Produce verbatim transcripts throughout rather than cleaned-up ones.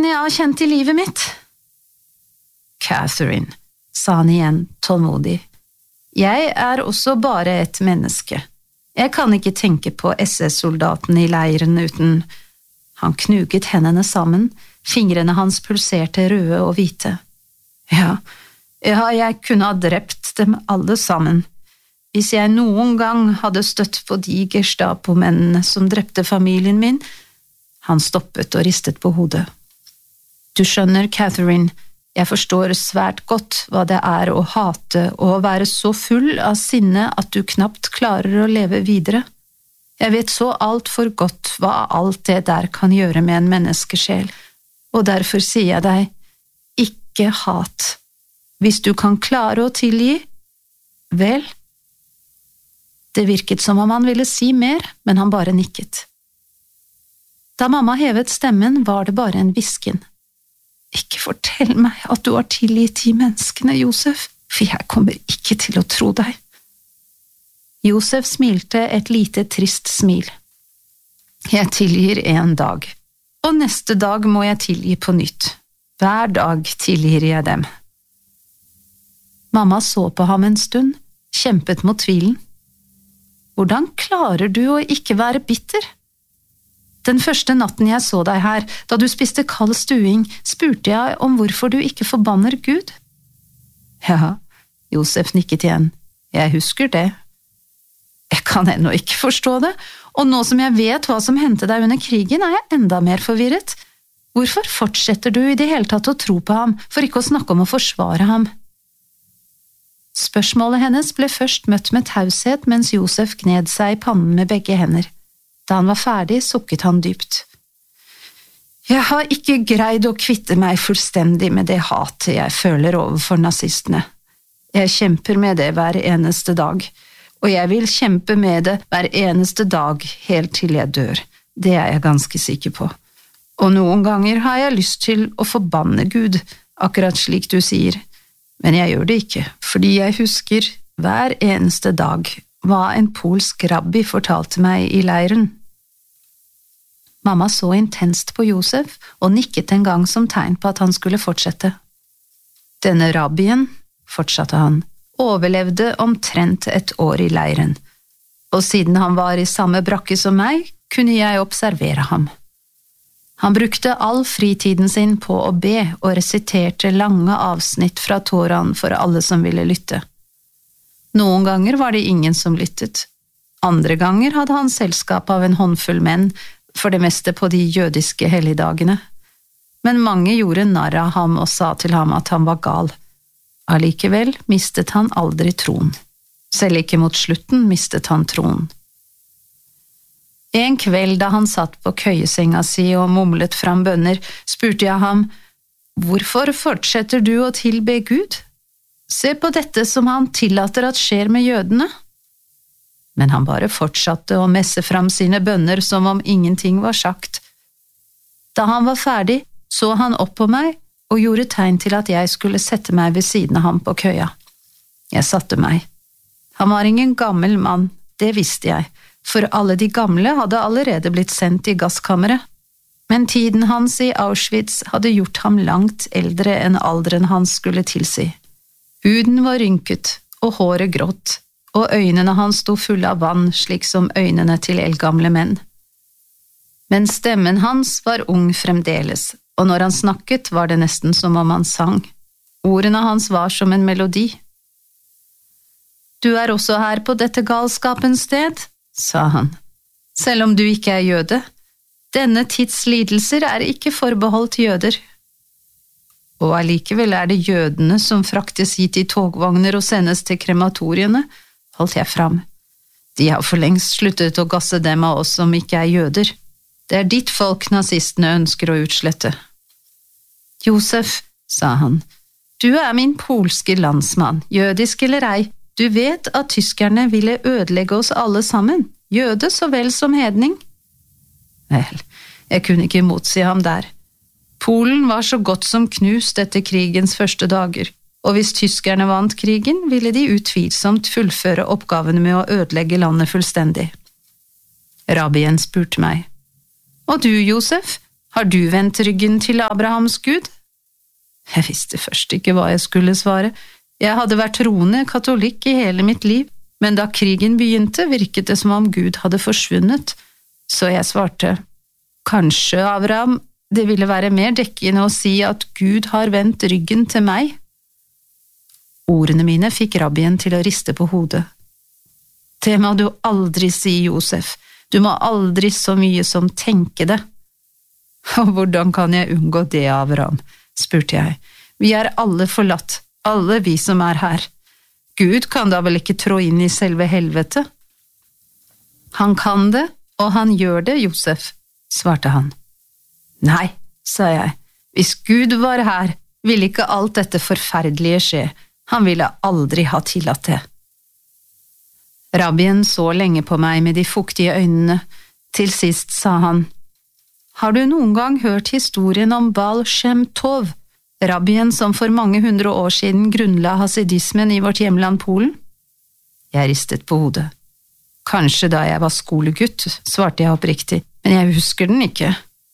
jeg har kjent i livet mitt. Catherine, sa han igjen, tålmodig. Jeg er også bare et menneske. Jeg kan ikke tenke på S S-soldaten i leiren uten… Han knuget hendene sammen, fingrene hans pulserte røde og hvite. Ja, ja, jeg kunne ha drept dem alle sammen. Hvis jeg noen gang hadde støtt på de Gestapo-mennene som drepte familien min… Han stoppet og ristet på hodet. Du skjønner, Catherine, jeg forstår svært godt hva det er å hate og å være så full av sinne at du knapt klarer å leve videre. Jeg vet så alt for godt hva alt det der kan gjøre med en menneskesjel, og derfor sier jeg deg, ikke hat. Hvis du kan klare å tilgi, vel? Det virket som om han ville si mer, men han bare nikket. Da mamma hevet stemmen, var det bare en hvisken. Ikke fortell meg at du har tilgitt de menneskene, Josef, for jeg kommer ikke til å tro deg. Josef smilte et lite trist smil. Jeg tilgir en dag, og neste dag må jeg tilgi på nytt. Hver dag tilgir jeg dem. Mamma så på ham en stund, kjempet mot tvilen. Hvordan klarer du å ikke være bitter? Den første natten jeg så deg her, da du spiste kald stuing, spurte jeg om hvorfor du ikke forbanner Gud. Ja, Josef nikket igjen. Jeg husker det. Jeg kan ennå ikke forstå det, og nå som jeg vet hva som hendte deg under krigen, er jeg enda mer forvirret. Hvorfor fortsetter du i det hele tatt å tro på ham, for ikke å snakke om å forsvare ham? Spørsmålet hennes ble først møtt med taushet mens Josef gned seg i pannen med begge hender. Da han var ferdig, sukket han dypt. Jeg har ikke greid å kvitte meg fullstendig med det hatet jeg føler overfor nazistene. Jeg kjemper med det hver eneste dag, og jeg vil kjempe med det hver eneste dag helt til jeg dør. Det er jeg ganske sikker på. Og noen ganger har jeg lyst til å forbanne Gud, akkurat slik du sier. Men jeg gjør det ikke, fordi jeg husker hver eneste dag hva en polsk rabbi fortalte meg i leiren. Mamma så intenst på Josef og nikket en gang som tegn på at han skulle fortsette. Denne rabbien, fortsatte han, overlevde omtrent et år i leiren, og siden han var i samme brakke som meg, kunne jeg observere ham. Han brukte all fritiden sin på å be og resiterte lange avsnitt fra Toraen for alle som ville lytte. Noen ganger var det ingen som lyttet. Andre ganger hadde han selskap av en håndfull menn, for det meste på de jødiske helligdagene. Men mange gjorde narr av ham og sa til ham at han var gal. Allikevel mistet han aldri troen. Selv ikke mot slutten mistet han troen. En kveld da han satt på køyesenga si og mumlet fram bønner, spurte jeg ham, «Hvorfor fortsetter du å tilbe Gud? Se på dette som han tillater at skjer med jødene.» Men han bare fortsatte å messe fram sine bønner som om ingenting var sagt. Da han var ferdig, så han opp på meg og gjorde tegn til at jeg skulle sette meg ved siden av ham på køya. Jeg satte meg. Han var ingen gammel mann, det visste jeg, for alle de gamle hadde allerede blitt sendt i gasskammeret. Men tiden hans i Auschwitz hadde gjort ham langt eldre enn alderen hans skulle tilsi. Huden var rynket, og håret grått, og øynene hans sto fulle av vann, slik som øynene til eldgamle menn. Men stemmen hans var ung fremdeles, og når han snakket var det nesten som om han sang. Ordene hans var som en melodi. «Du er også her på dette galskapens sted», sa han, «selv om du ikke er jøde. Denne tids lidelser er ikke forbeholdt jøder.» Og allikevel er det jødene som fraktes hit i togvogner og sendes til krematoriene, holdt jeg fram. De har for lengst sluttet å gasse dem av oss som ikke er jøder. Det er ditt folk nazistene ønsker å utslette. Josef, sa han, du er min polske landsmann, jødisk eller ei. Du vet at tyskerne ville ødelegge oss alle sammen, jøde så vel som hedning. Vel, jeg kunne ikke motsi ham der. Polen var så godt som knust etter krigens første dager, og hvis tyskerne vant krigen, ville de utvilsomt fullføre oppgavene med å ødelegge landet fullstendig. Rabbien spurte meg, «Og du, Josef, Har du vendt ryggen til Abrahams Gud? Jeg visste først ikke hva jeg skulle svare. Jeg hadde vært troende katolikk i hele mitt liv, men da krigen begynte, virket det som om Gud hadde forsvunnet, så jeg svarte, kanskje, Abraham, det ville være mer dekkende å si at Gud har vendt ryggen til meg. Ordene mine fikk rabbien til å riste på hodet. Det må du aldri si, Josef. Du må aldri så mye som tenke det. Og hvordan kan jeg unngå det, Abraham? Spurte jeg. Vi er alle forlatt, alle vi som er her. Gud kan da vel ikke trå inn i selve helvete? Han kan det, og han gjør det, Josef, svarte han. Nei, sa jeg, hvis Gud var her, ville ikke alt dette forferdelige skje. Han ville aldri ha tillatt det. Rabbien så lenge på meg med de fuktige øynene. Til sist sa han, har du noen gang hørt historien om Baal Shem Tov, rabbien som for mange hundre år siden grunnla hasidismen i vårt hjemland Polen? Jeg ristet på hodet. Kanskje da jeg var skolegutt, svarte jeg oppriktig, men jeg husker den ikke.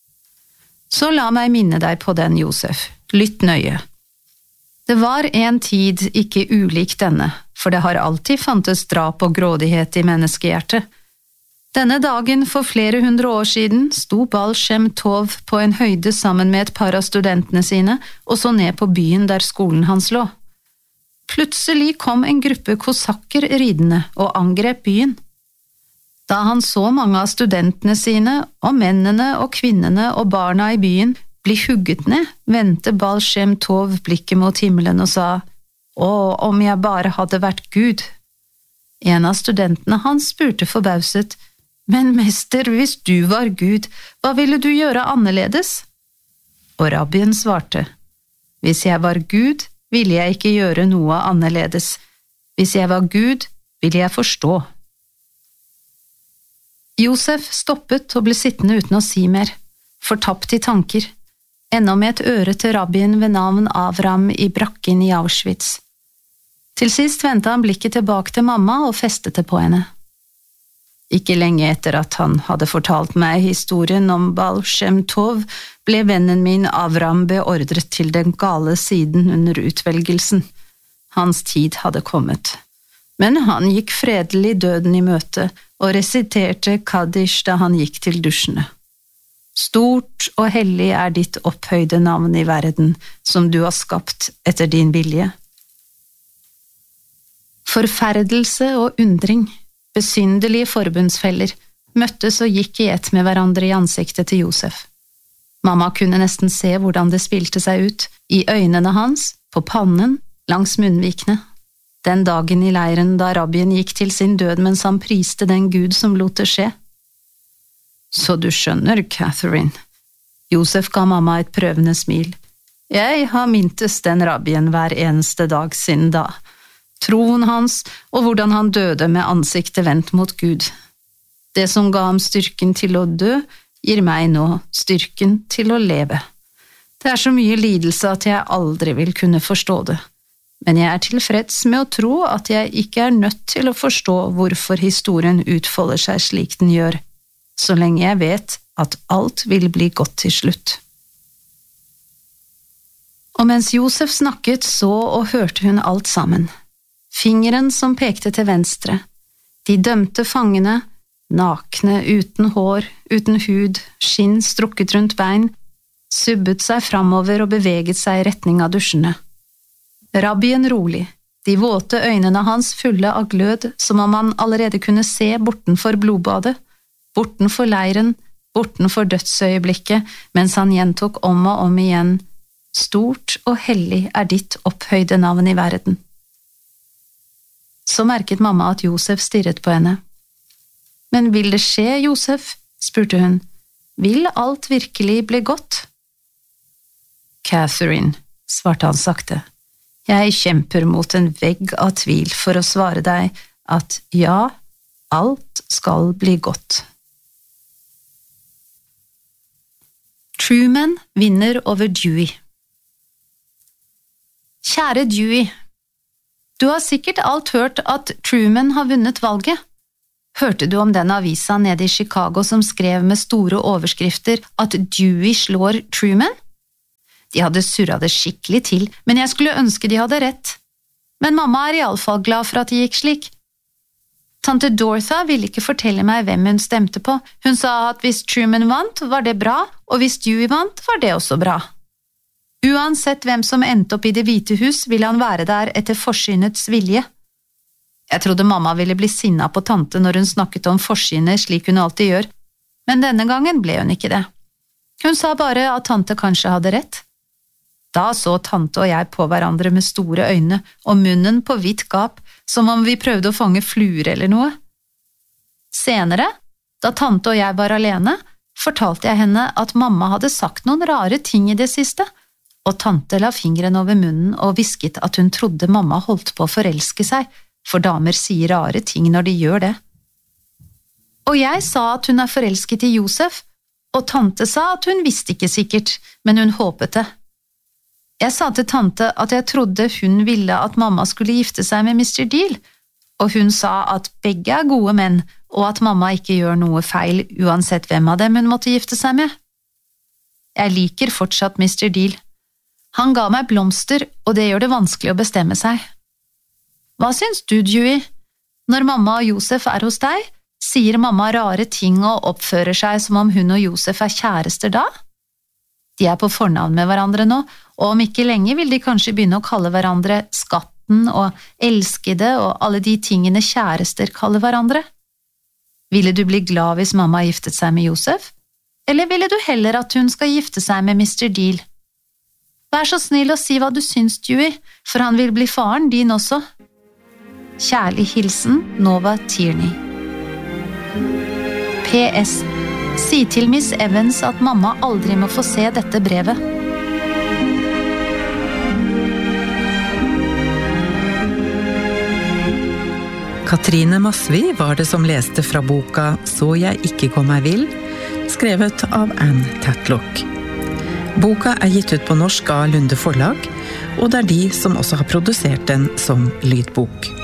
Så la meg minne deg på den, Josef. Lytt nøye. Det var en tid ikke ulik denne, for det har alltid fantes drap og grådighet i menneskehjertet. Denne dagen for flere hundre år siden sto Baal Shem Tov på en høyde sammen med et par av studentene sine og så ned på byen der skolen hans lå. Plutselig kom en gruppe kosakker ridende og angrep byen. Da han så mange av studentene sine, og mennene og kvinnene og barna i byen bli hugget ned, vendte Baal Shem Tov blikket mot himmelen og sa, «Å, om jeg bare hadde vært Gud!» En av studentene hans spurte forbauset, «Men mester, hvis du var Gud, hva ville du gjøre annerledes?» Og rabbien svarte, «Hvis jeg var Gud, ville jeg ikke gjøre noe annerledes. Hvis jeg var Gud, ville jeg forstå.» Josef stoppet og ble sittende uten å si mer, fortapt i tanker, ennå med et øre til rabbien ved navn Avram i brakken i Auschwitz. Til sist vendte han blikket tilbake til mamma og festet det på henne. Ikke lenge etter at han hadde fortalt meg historien om Baal Shem Tov, ble vennen min Avram beordret til den gale siden under utvelgelsen. Hans tid hadde kommet. Men han gikk fredelig døden i møte og resiterte Kaddish da han gikk til dusjene. Stort og hellig er ditt opphøyde navn i verden, som du har skapt etter din vilje. Forferdelse og undring, besynderlige forbundsfeller, møttes og gikk i ett med hverandre i ansiktet til Josef. Mamma kunne nesten se hvordan det spilte seg ut, i øynene hans, på pannen, langs munnvikene. Den dagen i leiren da rabbien gikk til sin død mens han priste den Gud som lot det skje. Så du skjønner, Catherine. Josef ga mamma et prøvende smil. Jeg har mintes den rabbien hver eneste dag siden da. Troen hans og hvordan han døde med ansiktet vendt mot Gud. Det som ga ham styrken til å dø, gir meg nå styrken til å leve. Det er så mye lidelse at jeg aldri vil kunne forstå det. Men jeg er tilfreds med å tro at jeg ikke er nødt til å forstå hvorfor historien utfolder seg slik den gjør, så lenge jeg vet at alt vil bli godt til slutt. Og mens Josef snakket, så og hørte hun alt sammen. Fingeren som pekte til venstre, de dømte fangene, nakne, uten hår, uten hud, skinn strukket rundt bein, subbet seg framover og beveget seg i retning av dusjene. Rabbien rolig, de våte øynene hans fulle av glød, som om han allerede kunne se bortenfor blodbadet, bortenfor leiren, bortenfor dødsøyeblikket, mens han gjentok om og om igjen, «Stort og hellig er ditt opphøyde navn i verden.» Så merket mamma at Josef stirret på henne. «Men vil det skje, Josef?» spurte hun. «Vil alt virkelig bli godt?» «Catherine», svarte han sakte. «Jeg kjemper mot en vegg av tvil for å svare deg at ja, alt skal bli godt.» Truman vinner over Dewey. Kjære Dewey, du har sikkert alt hørt at Truman har vunnet valget. Hørte du om den avisa nede i Chicago som skrev med store overskrifter at Dewey slår Truman? De hadde surret det skikkelig til, men jeg skulle ønske de hadde rett. Men mamma er i alle fall glad for at det gikk slik. Tante Dorotha ville ikke fortelle meg hvem hun stemte på. Hun sa at hvis Truman vant, var det bra, og hvis Dewey vant, var det også bra. Uansett hvem som endte opp i Det hvite hus, ville han være der etter forsynets vilje. Jeg trodde mamma ville bli sinna på tante når hun snakket om forsynet slik hun alltid gjør, men denne gangen ble hun ikke det. Hun sa bare at tante kanskje hadde rett. Da så tante og jeg på hverandre med store øyne og munnen på vidt gap, som om vi prøvde å fange fluer eller noe. Senere, da tante og jeg var alene, fortalte jeg henne at mamma hadde sagt noen rare ting i det siste, og tante la fingeren over munnen og hvisket at hun trodde mamma holdt på å forelske seg, for damer sier rare ting når de gjør det. Og jeg sa at hun er forelsket i Josef, og tante sa at hun visste ikke sikkert, men hun håpet det. Jeg sa til tante at jeg trodde hun ville at mamma skulle gifte seg med mister Deal, og hun sa at begge er gode menn, og at mamma ikke gjør noe feil uansett hvem av dem hun måtte gifte seg med. Jeg liker fortsatt mister Deal. Han ga meg blomster, og det gjør det vanskelig å bestemme seg. Hva syns du, Dewey? Når mamma og Josef er hos deg, sier mamma rare ting og oppfører seg som om hun og Josef er kjærester da? De er på fornavn med hverandre nå, og om ikke lenge vil de kanskje begynne å kalle hverandre skatten og elskede og alle de tingene kjærester kaller hverandre. Ville du bli glad hvis mamma giftet seg med Josef? Eller ville du heller at hun skal gifte seg med mister Deal? Vær så snill å si hva du syns, Dewey, for han vil bli faren din også. Kjærlig hilsen, Nova Tierney. P S. Si til Miss Evans at mamma aldri må få se dette brevet. Katrine Masvi var det som leste fra boka Så jeg ikke går meg vill, skrevet av Anne Tatlock. Boka er gitt ut på norsk av Lunde forlag, og det er de som også har produsert den som lydbok.